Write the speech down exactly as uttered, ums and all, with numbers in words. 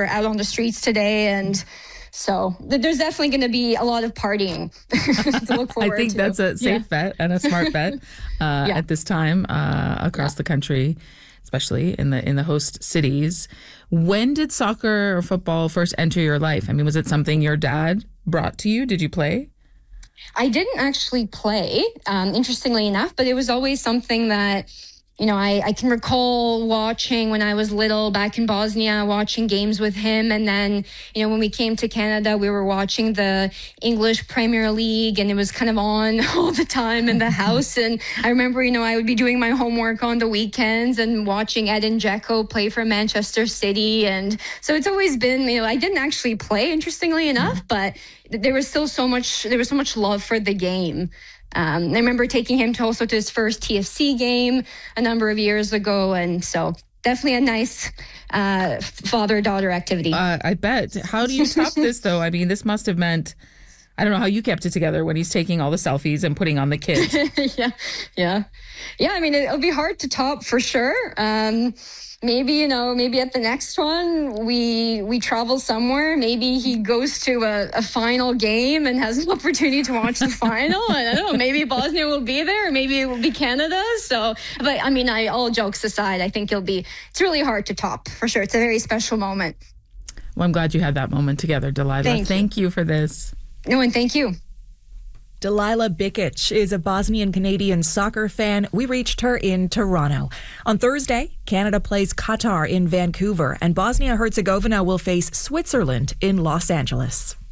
were out on the streets today, and so there's definitely going to be a lot of partying to look forward to. I think to. that's a safe yeah. bet and a smart bet uh, yeah. at this time uh, across yeah. the country, especially in the in the host cities. When did soccer or football first enter your life? I mean, was it something your dad brought to you? Did you play? I didn't actually play, um, interestingly enough, but it was always something that, you know, I, I can recall watching when I was little back in Bosnia, watching games with him. And then, you know, when we came to Canada, we were watching the English Premier League, and it was kind of on all the time in the house. And I remember, you know, I would be doing my homework on the weekends and watching Edin Dzeko play for Manchester City. And so it's always been, you know, I didn't actually play, interestingly enough, but there was still so much, there was so much love for the game. Um, I remember taking him to also to his first T F C game a number of years ago. And so definitely a nice uh, father-daughter activity. Uh, I bet. How do you top this, though? I mean, this must have meant, I don't know how you kept it together when he's taking all the selfies and putting on the kid. yeah, yeah. Yeah, I mean, it'll be hard to top for sure. Um, maybe, you know, maybe at the next one, we we travel somewhere. Maybe he goes to a, a final game and has an opportunity to watch the final. And I don't know, maybe Bosnia will be there, or maybe it will be Canada. So, but I mean, I, all jokes aside, I think it'll be, it's really hard to top for sure. It's a very special moment. Well, I'm glad you had that moment together, Delilah. Thank, thank you. you for this. No, and thank you. Delilah Bikic is a Bosnian-Canadian soccer fan. We reached her in Toronto. On Thursday, Canada plays Qatar in Vancouver, and Bosnia-Herzegovina will face Switzerland in Los Angeles.